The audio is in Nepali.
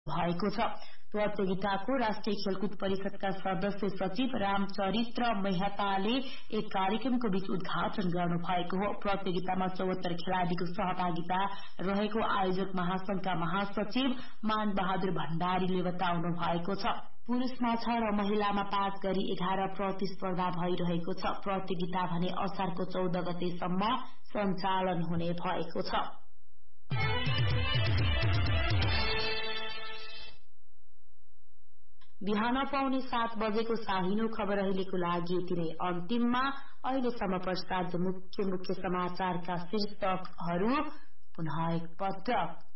भएको छ। प्रतियोगिताको राष्ट्रिय खेलकुद परिषदका सदस्य सचिव रामचरित्र मेहताले एक कार्यक्रमको बीच उद्घाटन गर्नु भएको हो। प्रतियोगितामा 74 खेलाड़ीको सहभागिता रहेको आयोजक महासंघका महासचिव मान बहादुर भण्डारीले बताउनु भएको छ। पुरुषमा 6 र महिलामा 5 गरी 11 प्रतिस्पर्धा भइरहेको छ। प्रतियोगिता भने असारको 14 गतेसम्म सञ्चालन हुने भएको छ। बिहान पाउने 7 बजेको साहिनो खबर अहिलेको लागि यति नै। अन्तिममा अहिलेसम्म प्रसारित मुख्य समाचारका शीर्षकहरू पुनः एक पटक।